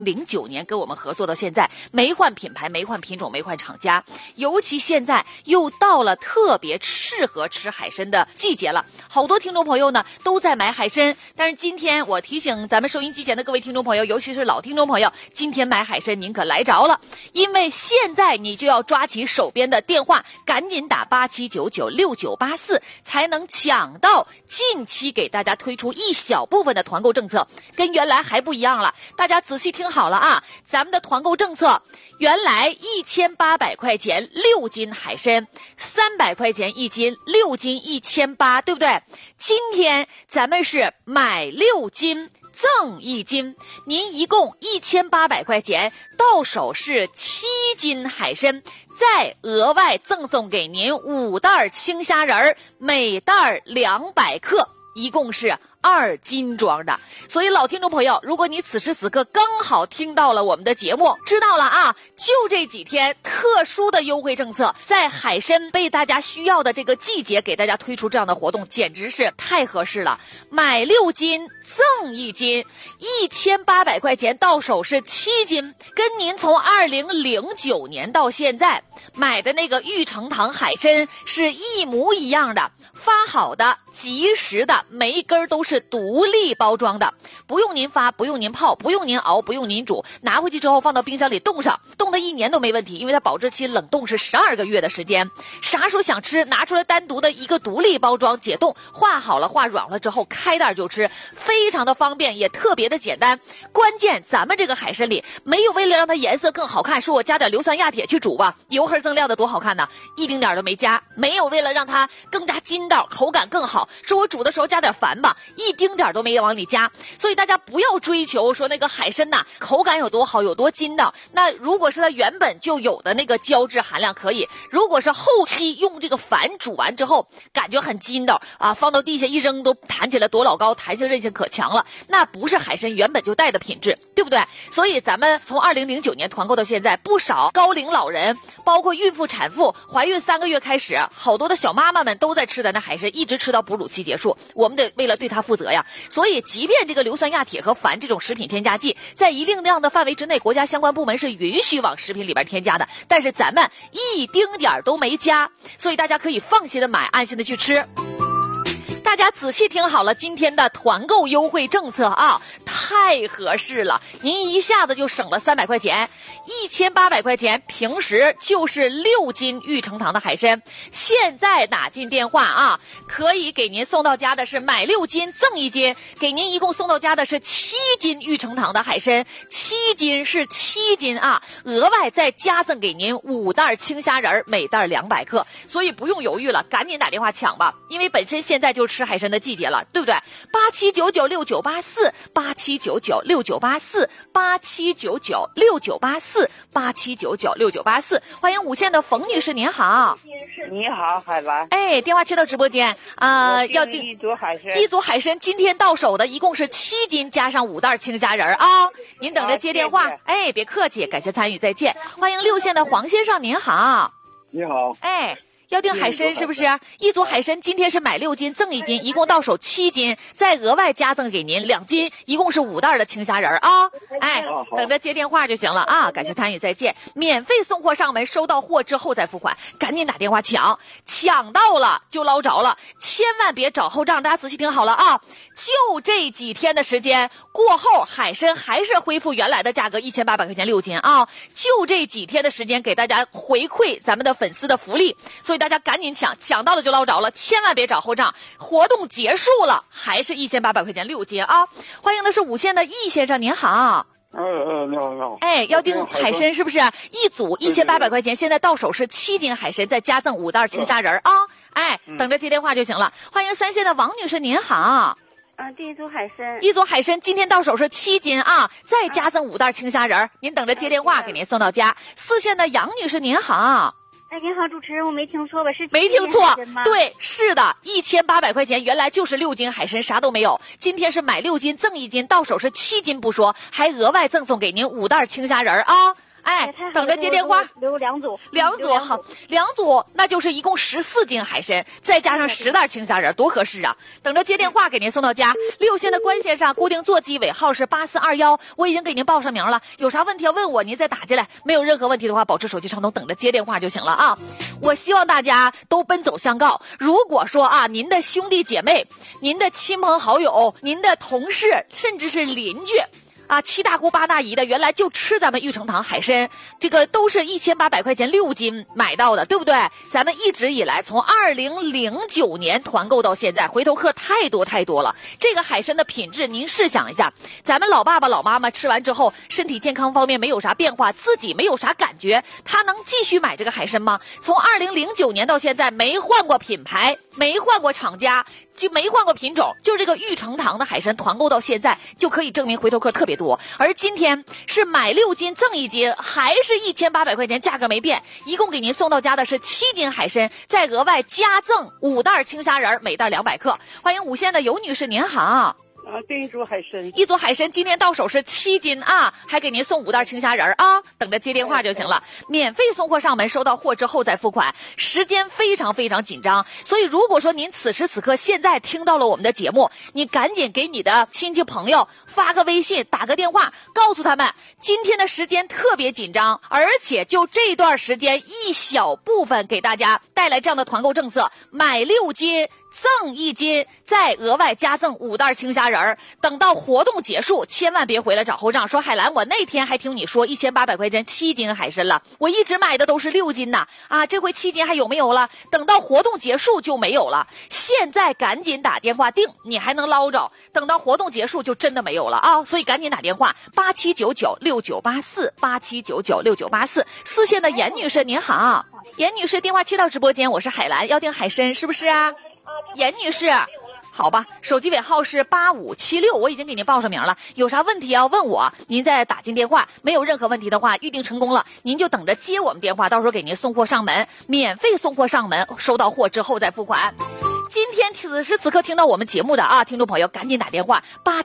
2009年跟我们合作到现在，没换品牌，没换品种，没换厂家。尤其现在又到了特别适合吃海参的季节了，好多听众朋友呢都在买海参。但是今天我提醒咱们收音机前的各位听众朋友，尤其是老听众朋友，今天买海参您可来着了，因为现在你就要抓起手边的电话，赶紧打87996984，才能抢到近期给大家推出一小部分的团购政策，跟原来还不一样了。大家仔细听好了啊，咱们的团购政策原来1800块钱6斤海参，300块钱1斤，6斤1800，对不对？今天咱们是买6斤赠1斤，您一共1800块钱，到手是7斤海参，再额外赠送给您5袋青虾仁，每袋200克，一共是2斤装的。所以老听众朋友，如果你此时此刻刚好听到了我们的节目，知道了啊，就这几天特殊的优惠政策，在海参被大家需要的这个季节给大家推出这样的活动，简直是太合适了。买6斤赠1斤，1800块钱到手是7斤，跟您从2009年到现在买的那个玉成堂海参是一模一样的，发好的及时的，每一根都是独立包装的，不用您发，不用您泡，不用您熬，不用您煮，拿回去之后放到冰箱里冻上，冻它1年都没问题，因为它保质期冷冻是12个月的时间。啥时候想吃，拿出来单独的一个独立包装，解冻，化好了化软了之后开袋就吃，非常的方便，也特别的简单。关键咱们这个海参里没有为了让它颜色更好看，说我加点硫酸亚铁去煮吧，油黑锃亮的多好看呢，一丁点都没加。没有为了让它更加筋道，口感更好，说我煮的时候加点矾吧，一丁点都没往里加。所以大家不要追求说那个海参呐口感有多好有多筋道，那如果是它原本就有的那个胶质含量可以，如果是后期用这个矾煮完之后感觉很筋道啊，放到地下一扔都弹起来多老高，弹性韧性可强了，那不是海参原本就带的品质，对不对？所以咱们从2009年团购到现在，不少高龄老人，包括孕妇产妇，怀孕3个月开始，好多的小妈妈们都在吃咱的海参，一直吃到哺乳期结束，我们得为了对它负责呀。所以即便这个硫酸亚铁和矾这种食品添加剂在一定量的范围之内，国家相关部门是允许往食品里边添加的，但是咱们一丁点都没加，所以大家可以放心的买，安心的去吃。大家仔细听好了，今天的团购优惠政策啊，太合适了，您一下子就省了300块钱，1800块钱，平时就是6斤玉成堂的海参，现在打进电话啊，可以给您送到家的是买6斤赠1斤，给您一共送到家的是7斤玉成堂的海参，7斤是7斤啊，额外再加赠给您5袋青虾仁，每袋200克，所以不用犹豫了，赶紧打电话抢吧，因为本身现在就吃海参的季节了，对不对？87996984，87996984，87996984，欢迎无线的冯女士，您好。 你好，海兰。 哎，电话切到直播间啊，要订一组海参， 一组海参今天到手的一共是7斤，加上5袋青虾仁啊。您等着接电话。 谢谢。 哎，别客气，感谢参与，再见。欢迎6线的黄先生，您好。 你好， 哎。要订海参是不是？一组海参今天是买6斤赠1斤，一共到手7斤，再额外加赠给您2斤，一共是5袋的青虾仁啊！哎，等着接电话就行了啊！感谢参与，再见。免费送货上门，收到货之后再付款，赶紧打电话抢，抢到了就捞着了，千万别找后账。大家仔细听好了啊！就这几天的时间过后，海参还是恢复原来的价格，1800块钱6斤啊！就这几天的时间，给大家回馈咱们的粉丝的福利，所以大家赶紧抢，抢到了就捞着了，千万别找后账。活动结束了，还是1800块钱6斤啊！欢迎的是无线的易先生，您好。 你好，你好。 哎，要订海参是不是？一组1800块钱，现在到手是7斤海参，再加赠5袋青虾仁啊！哎，等着接电话就行了。欢迎3线的王女士，您好。 第一组海参， 一组海参今天到手是7斤啊，再加赠5袋青虾仁，您等着接电话给您送到家。4线的杨女士，您好。 哎，您好，主持人，我没听错吧？是没听错，对，是的，1800块钱，原来就是6斤海参，啥都没有。今天是买6斤赠1斤，到手是7斤不说，还额外赠送给您5袋青虾仁啊！ 哎，等着接电话。 留2组， 2组好，2组那就是一共14斤海参，再加上10袋青虾仁，多合适啊！等着接电话给您送到家。6线的关线上固定座机尾号是8421，我已经给您报上名了。有啥问题要问我，您再打进来。没有任何问题的话，保持手机畅通，等着接电话就行了啊！我希望大家都奔走相告。如果说啊，您的兄弟姐妹、您的亲朋好友、您的同事，甚至是邻居。啊，7大姑8大姨的，原来就吃咱们玉成堂海参，这个都是1800块钱6斤买到的，对不对？咱们一直以来从2009年团购到现在，回头客太多了。这个海参的品质，您试想一下，咱们老爸爸老妈妈吃完之后，身体健康方面没有啥变化，自己没有啥感觉，他能继续买这个海参吗？从2009年到现在，没换过品牌，没换过厂家，就没换过品种，就这个玉成堂的海参团购到现在，就可以证明回头客特别多。而今天是买6斤赠1斤，还是1800块钱，价格没变，一共给您送到家的是7斤海参，再额外加赠5袋青虾仁，每袋200克。欢迎5线的尤女士，您好。 订一组海参 ，1组海参今天到手是7斤啊，还给您送5袋青虾仁啊，等着接电话就行了，免费送货上门，收到货之后再付款，时间非常紧张，所以如果说您此时此刻现在听到了我们的节目，你赶紧给你的亲戚朋友发个微信，打个电话，告诉他们今天的时间特别紧张，而且就这段时间一小部分给大家带来这样的团购政策，买6斤赠1斤，再额外加赠5袋青虾仁。等到活动结束，千万别回来找后账，说海兰，我那天还听你说1800块钱7斤海参了，我一直买的都是6斤呐，啊，这回7斤还有没有了？等到活动结束就没有了。现在赶紧打电话订，你还能捞着，等到活动结束就真的没有了啊！所以赶紧打电话8799698487996984。4线的严女士您好，严女士电话接到直播间，我是海兰，要订海参是不是啊？严女士，好吧，手机尾号是8576，我已经给您报上名了。有啥问题要问我，您再打进电话。没有任何问题的话，预定成功了，您就等着接我们电话，到时候给您送货上门，免费送货上门，收到货之后再付款。今天此时此刻听到我们节目的啊，听众朋友赶紧打电话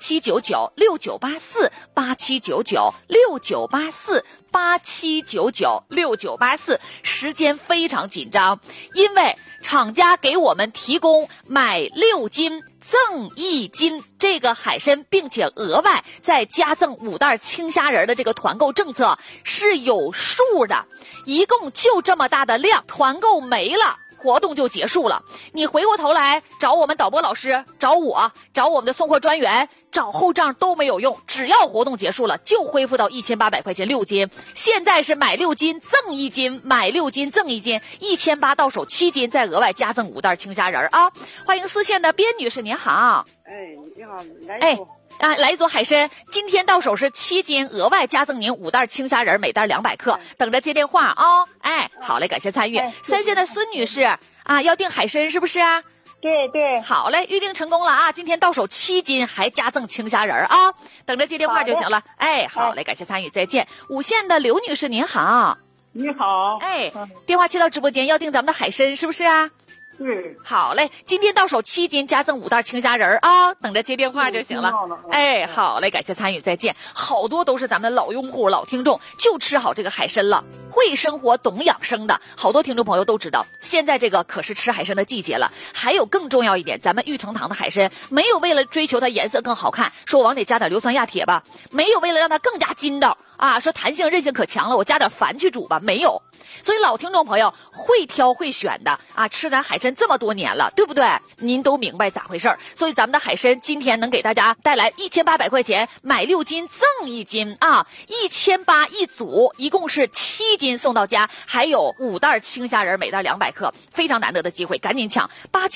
8799698487996984，时间非常紧张，因为厂家给我们提供买6斤赠1斤这个海参，并且额外再加赠5袋青虾仁的这个团购政策是有数的，一共就这么大的量，团购没了，活动就结束了。你回过头来找我们导播老师，找我，找我们的送货专员，找后账都没有用，只要活动结束了就恢复到1800块钱6斤。现在是买6斤赠1斤，买6斤赠1斤，1800到手7斤，再额外加赠5袋青虾仁啊！欢迎4线的边女士您好。 你好，来一组。 来一组海参，今天到手是7斤，额外加赠您5袋青虾仁，每袋200克，等着接电话啊！好嘞，感谢参与。3线的孙女士啊，要订海参是不是啊？ 对， 好嘞，预定成功了啊！今天到手7斤，还加赠青虾仁啊，等着接电话就行了。好嘞，感谢参与，再见。5线的刘女士您好。 你好。 电话接到直播间，要订咱们的海参是不是啊？好嘞，今天到手7斤，加赠5袋青虾仁啊，等着接电话就行了。好嘞，感谢参与，再见。好多都是咱们老用户、老听众，就吃好这个海参了。会生活、懂养生的好多听众朋友都知道，现在这个可是吃海参的季节了。还有更重要一点，咱们玉成堂的海参没有为了追求它颜色更好看，说往里加点硫酸亚铁吧，没有为了让它更加筋道啊，说弹性韧性可强了，我加点矾去煮吧，没有。所以老听众朋友会挑会选的啊，吃咱海参这么多年了，对不对？您都明白咋回事儿。所以咱们的海参今天能给大家带来1800块钱，买6斤赠1斤啊，1800一组，一共是7斤送到家，还有5袋青虾仁，每袋200克，非常难得的机会，赶紧抢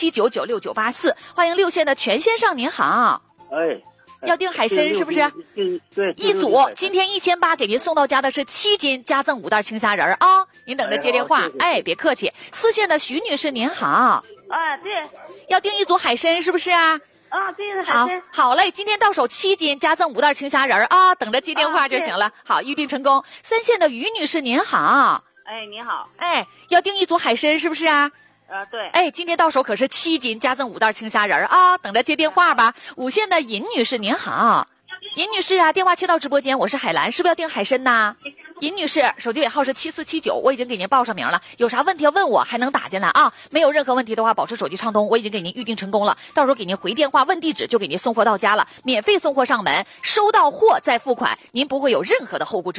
！87996984，欢迎6线的全先生您好。要订海参是不是？ 对， 一组今天1800给您送到家的是7斤，加赠5袋青虾仁啊！您等着接电话，别客气。4线的徐女士您好。 对， 要订一组海参是不是啊？ 对，海参。 好嘞，今天到手7斤，加赠5袋青虾仁啊！等着接电话就行了。好，预定成功。3线的于女士您好。 你好。 要订一组海参是不是啊？ 对。 今天到手可是7斤，加赠5袋青虾仁啊！等着接电话吧。5线的尹女士您好。尹女士啊，电话切到直播间，我是海兰，是不是要订海参呐？ 尹女士，手机尾号是7479，我已经给您报上名了。有啥问题要问我，还能打进来啊？没有任何问题的话，保持手机畅通，我已经给您预定成功了。到时候给您回电话问地址，就给您送货到家了，免费送货上门，收到货再付款，您不会有任何的后顾之忧。